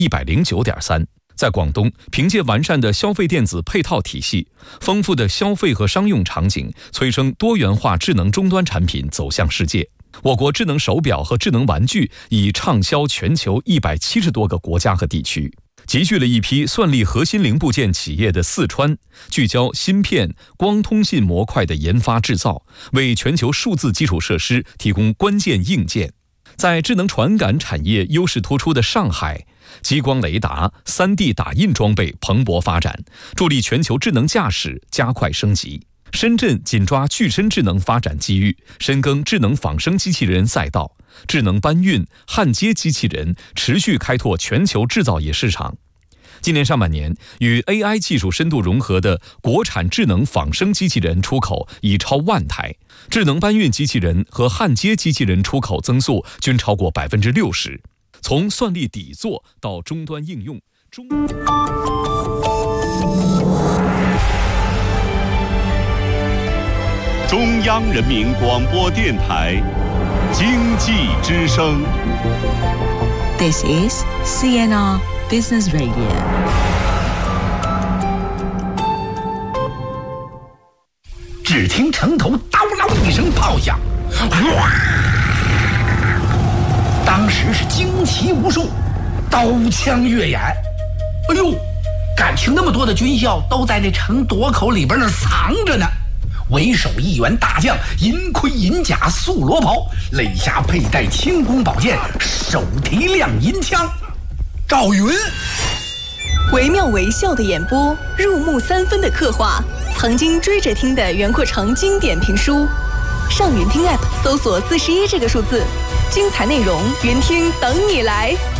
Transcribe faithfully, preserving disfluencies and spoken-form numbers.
一百零九点三。在广东，凭借完善的消费电子配套体系、丰富的消费和商用场景，催生多元化智能终端产品走向世界。我国智能手表和智能玩具已畅销全球一百七十多个国家和地区。集聚了一批算力核心零部件企业的四川，聚焦芯片、光通信模块的研发制造，为全球数字基础设施提供关键硬件。在智能传感产业优势突出的上海，激光雷达、三 D 打印装备蓬勃发展，助力全球智能驾驶加快升级。深圳紧抓具身智能发展机遇，深耕智能仿生机器人赛道，智能搬运、焊接机器人持续开拓全球制造业市场。今年上半年，与 A I 技术深度融合的国产智能仿生机器人出口已超万台，智能搬运机器人和焊接机器人出口增速均超过百分之六十。从算力底座到终端应用，中。 中央人民广播电台经济之声。 This is C N R Business Radio。 只听城头叨啷一声炮响，哗！当时是惊奇无数，刀枪跃眼。哎呦，感情那么多的军校都在那城垛口里边那藏着呢。为首一员大将，银盔银甲素罗袍，肋下佩戴轻弓宝剑，手提亮银枪。赵云， 惟妙惟肖的演播，入木三分的刻画，曾经追着听的袁阔成经典评书。上云听 App 搜索四十一这个数字，精彩内容，云听等你来。